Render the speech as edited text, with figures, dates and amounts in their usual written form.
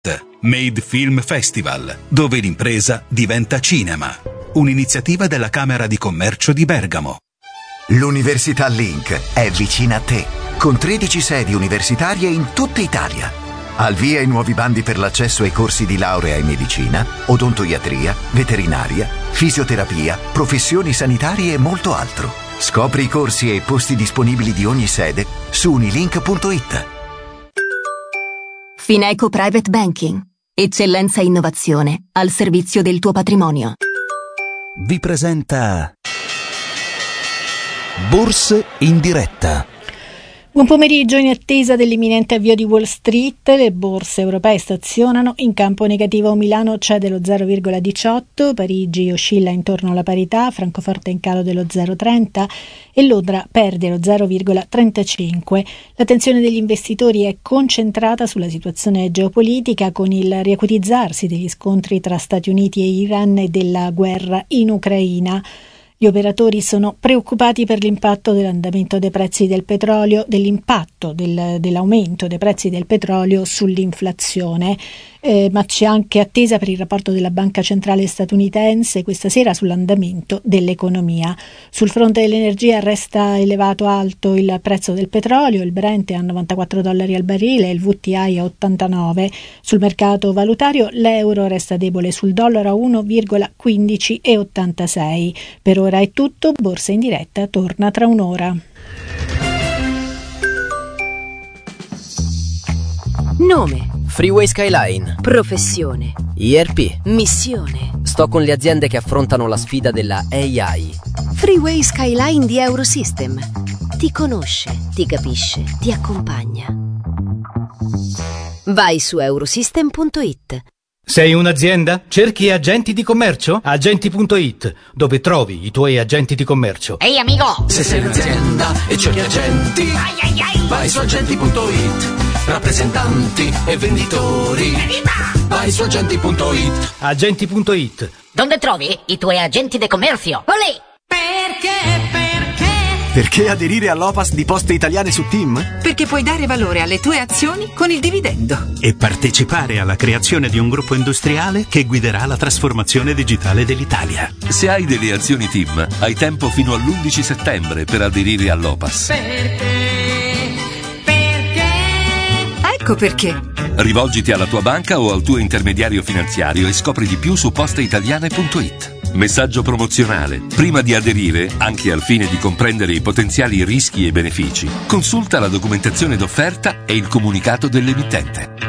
Made Film Festival, dove l'impresa diventa cinema. Un'iniziativa della Camera di Commercio di Bergamo. L'Università Link è vicina a te, con 13 sedi universitarie in tutta Italia. Al via i nuovi bandi per l'accesso ai corsi di laurea in medicina, odontoiatria, veterinaria, fisioterapia, professioni sanitarie e molto altro. Scopri i corsi e i posti disponibili di ogni sede su unilink.it. Fineco Private Banking. Eccellenza e innovazione al servizio del tuo patrimonio. Vi presenta Borse in diretta. Buon pomeriggio. In attesa dell'imminente avvio di Wall Street, le borse europee stazionano. In campo negativo Milano cede lo 0,18, Parigi oscilla intorno alla parità, Francoforte in calo dello 0,30 e Londra perde lo 0,35. L'attenzione degli investitori è concentrata sulla situazione geopolitica, con il riacutizzarsi degli scontri tra Stati Uniti e Iran e della guerra in Ucraina. Gli operatori sono preoccupati per l'impatto dell'andamento dei prezzi del petrolio, dell'aumento dei prezzi del petrolio sull'inflazione, ma c'è anche attesa per il rapporto della Banca Centrale statunitense questa sera sull'andamento dell'economia. Sul fronte dell'energia resta elevato alto il prezzo del petrolio, il Brent è a $94 al barile, il WTI a 89. Sul mercato valutario l'euro resta debole sul dollaro a 1,1586. Per ora è tutto, Borsa in diretta torna tra un'ora. Nome: Freeway Skyline. professione, ERP. missione. Sto con le aziende che affrontano la sfida della AI. Freeway Skyline di Eurosystem. Ti conosce, ti capisce, ti accompagna. Vai su eurosystem.it. Sei un'azienda? Cerchi agenti di commercio? Agenti.it, dove trovi i tuoi agenti di commercio. Ehi amico! Se sei un'azienda e cerchi agenti, vai su agenti.it. Rappresentanti e venditori, vai su agenti.it. Agenti.it. Dove trovi i tuoi agenti di commercio? Olè! Perché aderire all'OPAS di Poste Italiane su Team? Perché puoi dare valore alle tue azioni con il dividendo. E partecipare alla creazione di un gruppo industriale che guiderà la trasformazione digitale dell'Italia. Se hai delle azioni Team, hai tempo fino all'11 settembre per aderire all'OPAS. Perché? Ecco perché. Rivolgiti alla tua banca o al tuo intermediario finanziario e scopri di più su posteitaliane.it. Messaggio promozionale. Prima di aderire, anche al fine di comprendere i potenziali rischi e benefici, consulta la documentazione d'offerta e il comunicato dell'emittente.